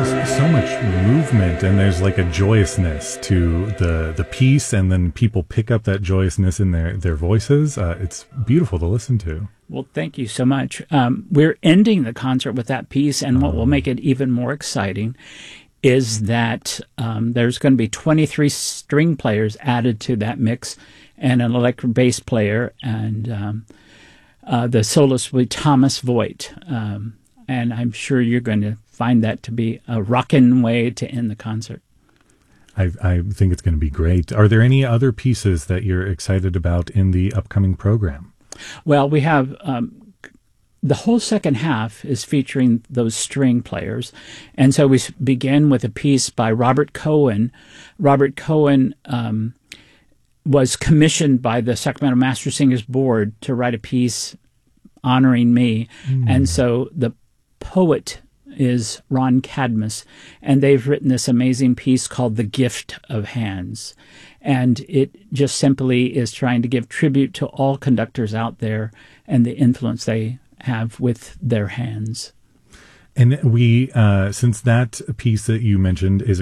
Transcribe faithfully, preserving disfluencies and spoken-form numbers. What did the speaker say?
s- so much movement, and there's like a joyousness to the the piece, and then people pick up that joyousness in their their voices. Uh, it's beautiful to listen to. Well, thank you so much. Um, we're ending the concert with that piece, and what Oh. will make it even more exciting is that um, there's going to be twenty-three string players added to that mix, and an electric bass player, and um, uh, the soloist will be Thomas Voigt. Um, and I'm sure you're going to find that to be a rockin' way to end the concert. I, I think it's going to be great. Are there any other pieces that you're excited about in the upcoming program? Well, we have um, the whole second half is featuring those string players. And so we s- begin with a piece by Robert Cohen. Robert Cohen um, was commissioned by the Sacramento Master Singers Board to write a piece honoring me. Mm. And so the poet is Ron Cadmus, and they've written this amazing piece called The Gift of Hands. And it just simply is trying to give tribute to all conductors out there and the influence they have with their hands. And we, uh, since that piece that you mentioned is